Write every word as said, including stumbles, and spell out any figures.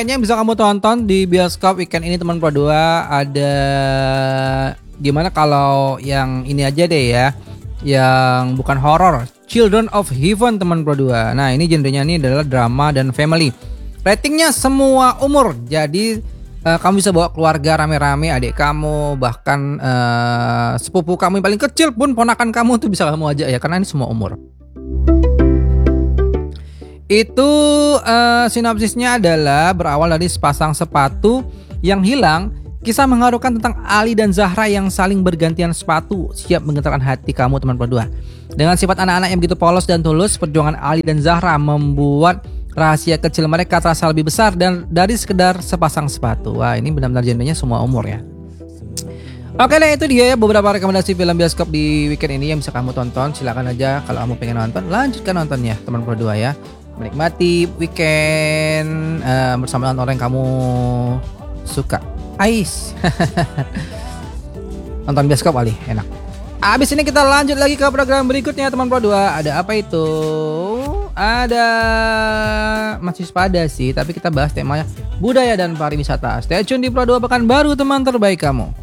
Kayaknya bisa kamu tonton di bioskop weekend ini teman Pro dua. Ada gimana kalau yang ini aja deh ya, yang bukan horor, Children of Heaven teman Pro dua. Nah ini genrenya ini adalah drama dan family. Ratingnya semua umur, jadi uh, kamu bisa bawa keluarga rame-rame, adik kamu, bahkan uh, sepupu kamu yang paling kecil pun, ponakan kamu tuh bisa kamu ajak ya, karena ini semua umur. Itu uh, sinopsisnya adalah berawal dari sepasang sepatu yang hilang. Kisah mengharukan tentang Ali dan Zahra yang saling bergantian sepatu, siap menggetarkan hati kamu teman Pro dua. Dengan sifat anak-anak yang begitu polos dan tulus, perjuangan Ali dan Zahra membuat rahasia kecil mereka terasa lebih besar dan dari sekedar sepasang sepatu. Wah, ini benar-benar genrenya semua umur ya. Oke deh, itu dia ya beberapa rekomendasi film bioskop di weekend ini yang bisa kamu tonton. Silakan aja kalau kamu pengen nonton, lanjutkan nontonnya teman Pro dua ya. Menikmati weekend uh, bersama dengan orang yang kamu suka. Ais. Nonton bioskop kali, enak. Abis ini kita lanjut lagi ke program berikutnya teman Pro dua. Ada apa itu? Ada masih sepada sih, tapi kita bahas temanya budaya dan pariwisata. Stay tune di Pro dua Pekanbaru, teman terbaik kamu.